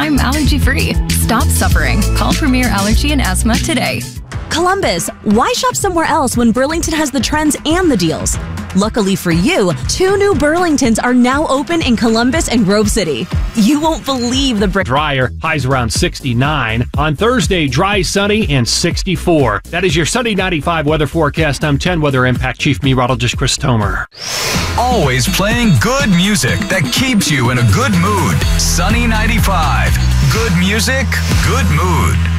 I'm allergy-free. Stop suffering. Call Premier Allergy and Asthma today. Columbus, why shop somewhere else when Burlington has the trends and the deals? Luckily for you, 2 new Burlingtons are now open in Columbus and Grove City. You won't believe the drier, highs around 69. On Thursday, dry, sunny, and 64. That is your Sunny 95 weather forecast. I'm 10 Weather Impact Chief Meteorologist Chris Tomer. Always playing good music that keeps you in a good mood. Sunny 95. Good music, good mood.